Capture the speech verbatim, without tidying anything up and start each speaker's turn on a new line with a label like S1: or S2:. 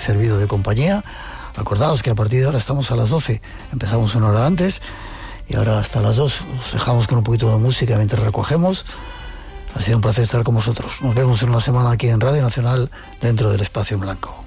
S1: servido de compañía. Acordaos que a partir de ahora estamos a las doce, empezamos una hora antes y ahora hasta las dos os dejamos con un poquito de música mientras recogemos. Ha sido un placer estar con vosotros. Nos vemos en una semana aquí en Radio Nacional dentro del Espacio en Blanco.